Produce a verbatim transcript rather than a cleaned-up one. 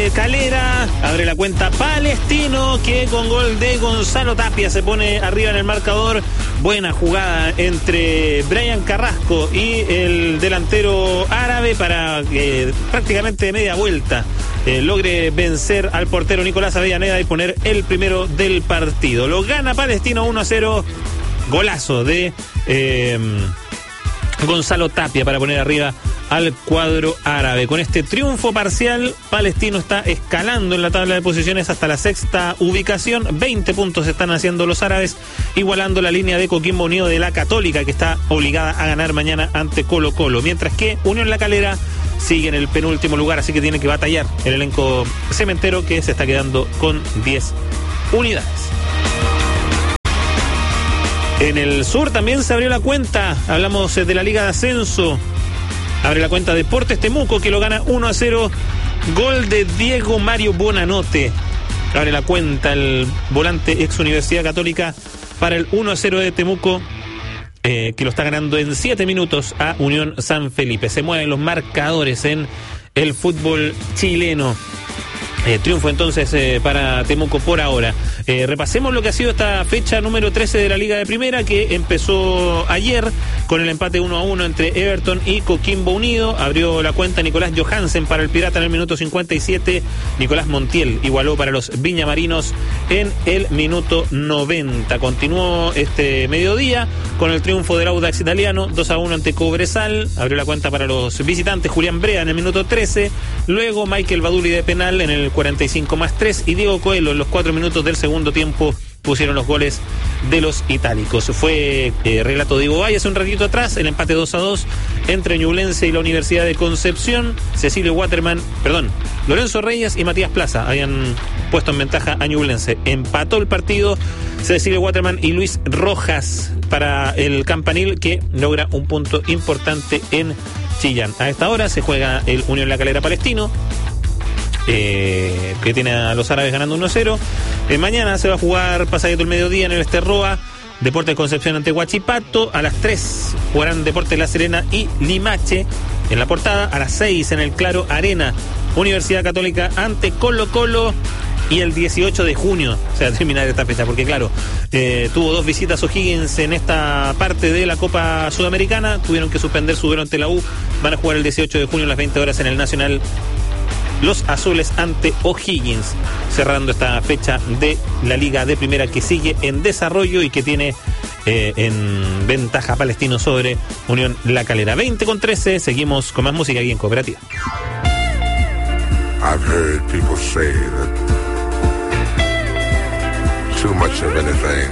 Calera, abre la cuenta Palestino, que con gol de Gonzalo Tapia se pone arriba en el marcador. Buena jugada entre Brian Carrasco y el delantero árabe para que prácticamente de media vuelta eh, logre vencer al portero Nicolás Avellaneda y poner el primero del partido. Lo gana Palestino uno a cero, golazo de eh, Gonzalo Tapia para poner arriba al cuadro árabe. Con este triunfo parcial, Palestino está escalando en la tabla de posiciones hasta la sexta ubicación. veinte puntos están haciendo los árabes, igualando la línea de Coquimbo Unido de la Católica, que está obligada a ganar mañana ante Colo Colo. Mientras que Unión La Calera sigue en el penúltimo lugar, así que tiene que batallar el elenco cementero, que se está quedando con diez unidades. En el sur también se abrió la cuenta. Hablamos de la Liga de Ascenso. Abre la cuenta Deportes Temuco, que lo gana uno a cero. Gol de Diego Mario Bonanote. Abre la cuenta el volante ex Universidad Católica para el uno a cero de Temuco, eh, que lo está ganando en siete minutos a Unión San Felipe. Se mueven los marcadores en el fútbol chileno. Eh, triunfo entonces eh, para Temuco por ahora. Eh, repasemos lo que ha sido esta fecha número trece de la Liga de Primera, que empezó ayer con el empate uno a uno entre Everton y Coquimbo Unido. Abrió la cuenta Nicolás Johansen para el Pirata en el minuto cincuenta y siete. Nicolás Montiel igualó para los viñamarinos en el minuto noventa. Continuó este mediodía con el triunfo del Audax italiano dos a uno ante Cobresal. Abrió la cuenta para los visitantes Julián Brea en el minuto trece. Luego Michael Baduli de penal en el cuarenta y cinco más tres y Diego Coelho en los cuatro minutos del segundo tiempo pusieron los goles de los itálicos. Fue eh, relato de Ivo Valle hace un ratito atrás, el empate dos a dos entre Ñublense y la Universidad de Concepción. Cecilio Waterman, perdón, Lorenzo Reyes y Matías Plaza habían puesto en ventaja a Ñublense. Empató el partido Cecilio Waterman y Luis Rojas para el Campanil, que logra un punto importante en Chillán. A esta hora se juega el Unión La Calera Palestino, Eh, que tiene a los árabes ganando uno a cero. Eh, mañana se va a jugar pasadito el mediodía en el Esterroa, Deportes Concepción ante Huachipato. A las tres jugarán Deportes La Serena y Limache en la Portada. A las seis en el Claro Arena, Universidad Católica ante Colo Colo. Y el dieciocho de junio se va a terminar esta fecha, porque claro, eh, tuvo dos visitas O'Higgins en esta parte de la Copa Sudamericana, tuvieron que suspender su duelo ante la U. Van a jugar el dieciocho de junio a las veinte horas en el Nacional, los azules ante O'Higgins, cerrando esta fecha de la Liga de Primera, que sigue en desarrollo y que tiene eh, en ventaja Palestino sobre Unión La Calera. veinte con trece, seguimos con más música aquí en Cooperativa. I've heard people say that too much of anything